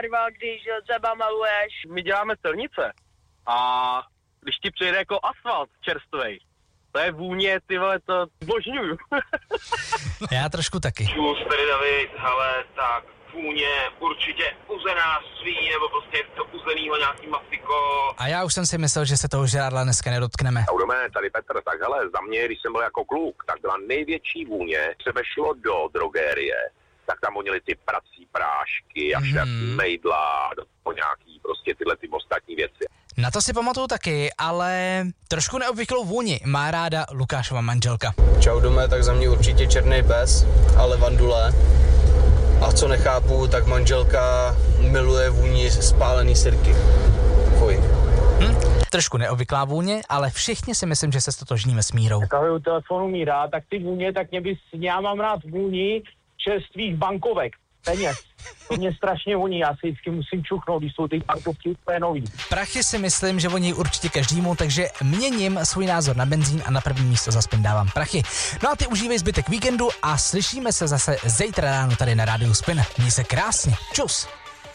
když třeba maluješ. My děláme silnice a když ti přijde jako asfalt čerstvej, to je vůně, ty vole, to zbožňuju. Já trošku taky. Čus, tady David, hele, tak vůně, určitě uzená svíň, nebo prostě to uzenýho nějaký masiko. A já už jsem si myslel, že se toho žrádla dneska nedotkneme. Audomé, tady Petr, tak hele, za mě, když jsem byl jako kluk, tak byla největší vůně, se vešlo do drogérie, tak tam vonily ty prací prášky a všaký mejdla, do nějaký prostě tyhle ty ostatní věci. Na to si pamatuju taky, ale trošku neobvyklou vůni má ráda Lukášova manželka. Čau dome, tak za mě určitě černý pes a levandule. A co nechápu, tak manželka miluje vůni spálený sirky. Fuj. Trošku neobvyklá vůně, ale všichni si myslím, že se stotožníme s Mírou. Takový u telefonu Míra, tak ty vůně, tak já mám rád vůni čerstvých bankovek, peněz. To mě strašně voní, já si vždycky musím čuchnout, když jsou ty bankovky úplně nový. Prachy si myslím, že voní určitě každému, takže měním svůj názor na benzín a na první místo zase dávám prachy. No a ty užívej zbytek víkendu a slyšíme se zase zítra ráno tady na Rádiu Spin. Měj se krásně. Čus.